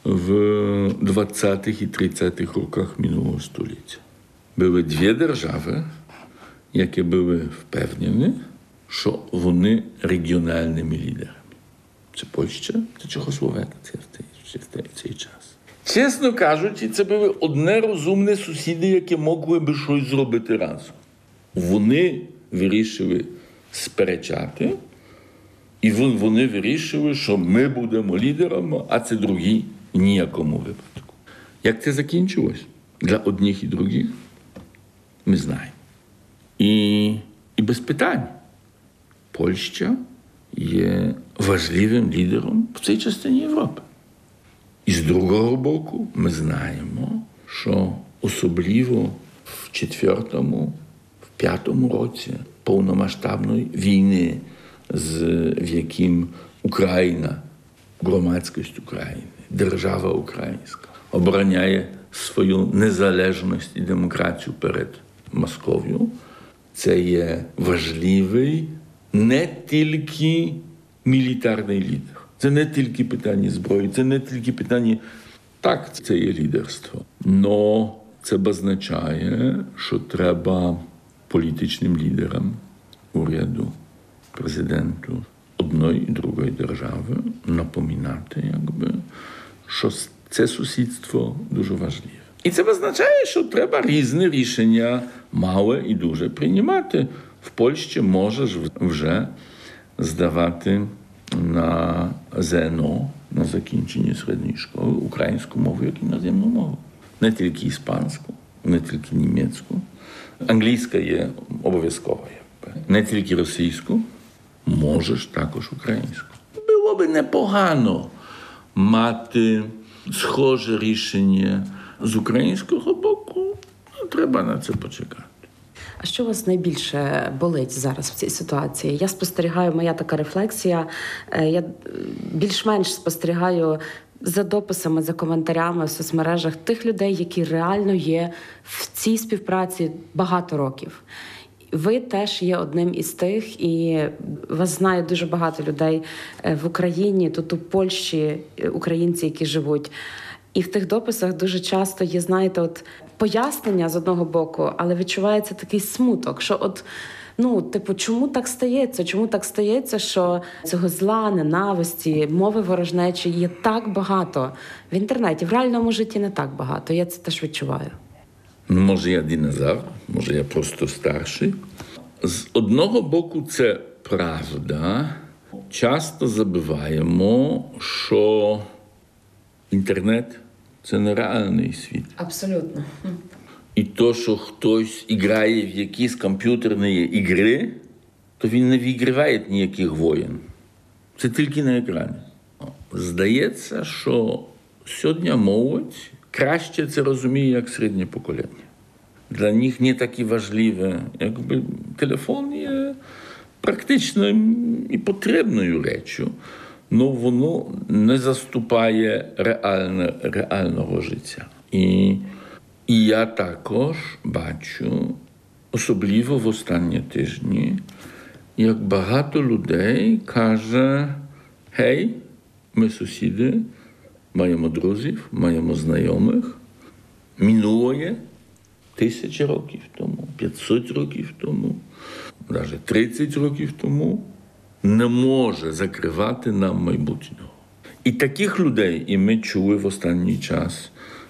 в 20-х і 30-х роках минулого століття. Були дві держави, які були впевнені, що вони регіональними лідерами. Це Польща, це Чехословакія в цей час. Чесно кажучи, це були одне розумне сусіди, які могли би щось зробити разом. Вони вирішили сперечати, і вони вирішили, що ми будемо лідерами, а це другі ніякому випадку. Як це закінчилось? Для одних і других ми знаємо. І без питань. Польща є важливим лідером в цій частині Європи. І з другого боку ми знаємо, що особливо в 4-му, в 5-му році повномасштабної війни, в яким Україна, громадськість України, держава українська обороняє свою незалежність і демократію перед Московією, це є важливий не тільки мілітарний лідер. Це не тільки питання зброї, це не тільки питання, так, це є лідерство. Но це означає, що треба політичним лідерам, уряду, президенту одної і другої держави напоминати, що це сусідство дуже важливе. І це означає, що треба різні рішення, мале і дуже, приймати. В Польщі можеш вже здавати на ЗНО, на закінчення середньої школи, українську мову, як іноземну мову. Не тільки іспанську, не тільки німецьку. Англійська є обов'язкова. Не тільки російську, можеш також українську. Було би непогано мати схоже рішення з українського боку, треба на це почекати. А що вас найбільше болить зараз в цій ситуації? Я спостерігаю, моя така рефлексія, я більш-менш спостерігаю за дописами, за коментарями в соцмережах тих людей, які реально є в цій співпраці багато років. Ви теж є одним із тих, і вас знає дуже багато людей в Україні, тут у Польщі, українці, які живуть. І в тих дописах дуже часто є, знаєте, от пояснення з одного боку, але відчувається такий смуток, що чому так стається? Чому так стається, що цього зла, ненависті, мови ворожнечі є так багато в інтернеті? В реальному житті не так багато, я це теж відчуваю. Може, я динозавр, може, я просто старший. З одного боку, це правда. Часто забуваємо, що інтернет – це нереальний світ. Абсолютно. І то, що хтось грає в якісь комп'ютерні ігри, то він не виграває ніяких воєн. Це тільки на екрані. Здається, що сьогодні молодь краще це розуміє, як середнє покоління. Для них не такі важливі, телефон є практичною і потрібною речю, але воно не заступає реального життя. І я також бачу, особливо в останні тижні, як багато людей каже: «Гей, ми сусіди, маємо друзів, маємо знайомих, минуло є 1000 років тому, 500 років тому, навіть 30 років тому, не може закривати нам майбутнього». І таких людей, і ми чули в останній час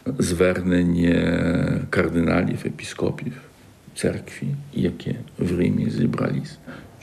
звернення кардиналів, епіскопів церкви, які в Римі зібрались.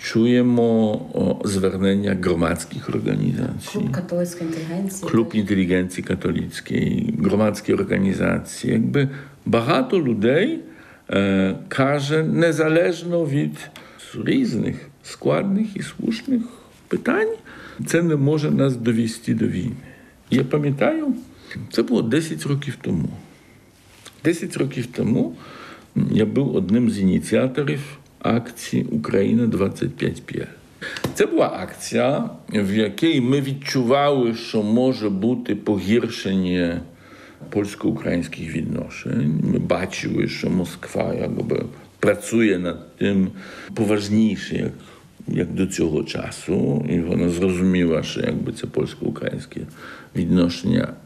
Чуємо звернення громадських організацій. Клуб католицької інтелігенції. Клуб інтелігенції католицької, громадські організації. Багато людей каже, незалежно від різних складних і слушних питань, це не може нас довести до війни. Я пам'ятаю, це було 10 років тому. 10 років тому я був одним з ініціаторів акції «Україна 25+». Це була акція, в якій ми відчували, що може бути погіршення польсько-українських відношень. Ми бачили, що Москва працює над тим поважніше, як до цього часу. І вона зрозуміла, що це польсько-українське відношення